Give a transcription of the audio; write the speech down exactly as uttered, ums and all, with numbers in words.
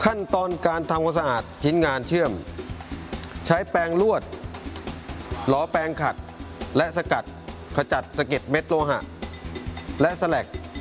ขั้นตอนการทำความสะอาดชิ้นงานเชื่อมใช้แปรงลวดล้อแปรงขัดและสกัดขจัดสะเก็ดเม็ดโลหะและแสลก